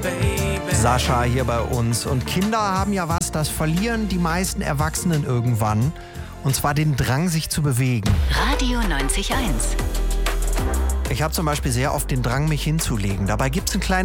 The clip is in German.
Sascha hier bei uns. Und Kinder haben ja was, das verlieren die meisten Erwachsenen irgendwann. Und zwar den Drang, sich zu bewegen. Radio 90.1. Ich habe zum Beispiel sehr oft den Drang, mich hinzulegen. Dabei gibt es ein kleines